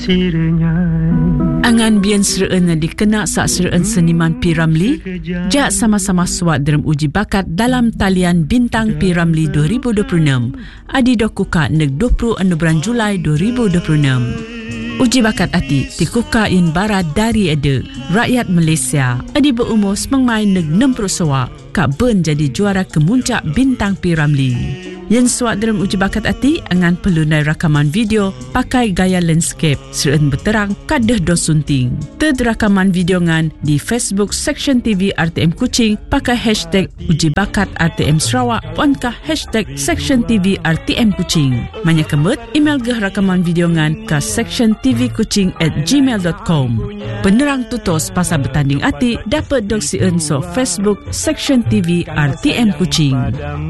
Angan bian sereen yang dikena sak sereen seniman P. Ramlee, jak sama-sama suat dalam uji bakat dalam talian Bintang P. Ramlee 2026. Adi dokuka neg 20 bulan Julai 2026. Uji bakat ati dikuka in barat dari ada rakyat Malaysia. Adi berumur semangmai neg 60 sawak, kak ben jadi juara kemuncak Bintang P. Ramlee. Yang suat dalam uji bakat ati angan pelunai rakaman video pakai gaya landscape serun berterang kadah dos sunting. Ted rakaman video ngan di Facebook Section TV RTM Kuching pakai hashtag uji bakat RTM Sarawak ponkah hashtag Section TV RTM Kuching. Manya kemut email geh rakaman video ngan ke sectiontvkuching@gmail.com. Penerang tutos pasal bertanding ati dapat dok sieun so Facebook Section TV RTM Kuching.